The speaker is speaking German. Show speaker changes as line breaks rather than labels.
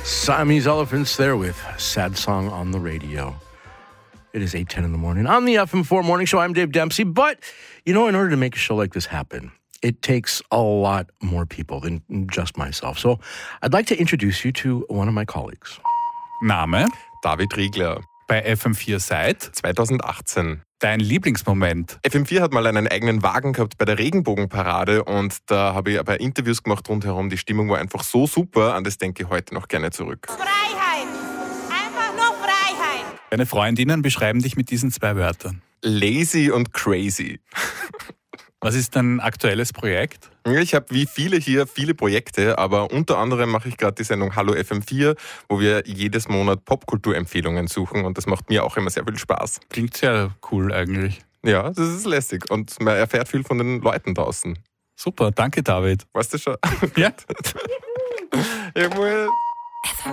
Siamese Elephants there with Sad Song on the Radio. It is 8:10 in the morning on the FM4 Morning Show. I'm Dave Dempsey. But, in order to make a show like this happen, it takes a lot more people than just myself. So I'd like to introduce you to one of my colleagues.
Name?
David Riegler.
Bei FM4 seit?
2018.
Dein Lieblingsmoment?
FM4 hat mal einen eigenen Wagen gehabt bei der Regenbogenparade und da habe ich ein paar Interviews gemacht rundherum. Die Stimmung war einfach so super, an das denke ich heute noch gerne zurück.
Freiheit! Einfach nur Freiheit!
Deine Freundinnen beschreiben dich mit diesen 2 Wörtern.
Lazy und crazy.
Was ist dein aktuelles Projekt?
Ich habe wie viele hier viele Projekte, aber unter anderem mache ich gerade die Sendung Hallo FM4, wo wir jedes Monat Popkulturempfehlungen suchen und das macht mir auch immer sehr viel Spaß.
Klingt sehr cool eigentlich.
Ja, das ist lässig und man erfährt viel von den Leuten draußen.
Super, danke David.
Weißt du schon?
Ja.
Irgendwo